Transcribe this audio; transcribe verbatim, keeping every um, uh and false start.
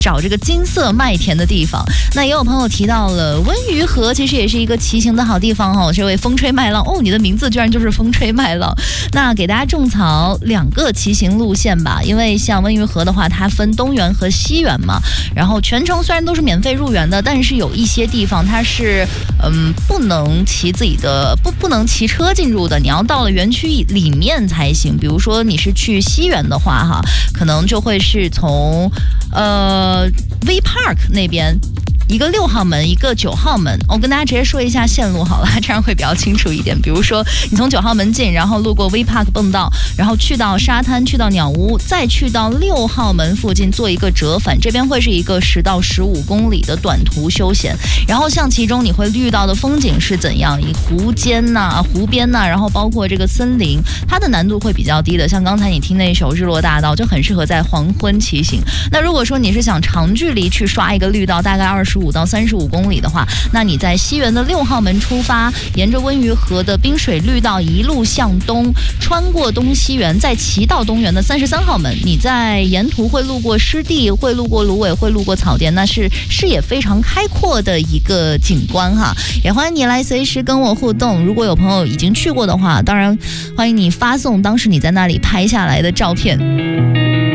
找这个金色麦田的地方。那也有朋友提到了温榆河，其实也是一个骑行的好地方哦。这位风吹麦浪哦，你的名字居然就是风吹麦浪。那给大家种草两个骑行路线吧，因为像温榆河的话，它分东园和西园嘛。然后全程虽然都是免费入园的，但是有一些地方它是嗯不能骑自己的不不能骑车进入的，你要到了园区里面才行。比如说你是去西园的话哈，可能就会是从呃 V Park 那边。一个六号门，一个九号门，我跟大家直接说一下线路好了，这样会比较清楚一点。比如说，你从九号门进，然后路过 V Park 蹦道，然后去到沙滩，去到鸟屋，再去到六号门附近做一个折返，这边会是一个十到十五公里的短途休闲。然后像其中你会遇到的风景是怎样？以湖间呐、啊、湖边呐、啊，然后包括这个森林，它的难度会比较低的。像刚才你听那首《日落大道》，就很适合在黄昏骑行。那如果说你是想长距离去刷一个绿道，大概二十五到三十五公里的话，那你在西园的六号门出发，沿着温榆河的滨水绿道一路向东，穿过东西园，再骑到东园的三十三号门。你在沿途会路过湿地，会路过芦苇，会路过草甸，那是视野非常开阔的一个景观哈。也欢迎你来随时跟我互动。如果有朋友已经去过的话，当然欢迎你发送当时你在那里拍下来的照片。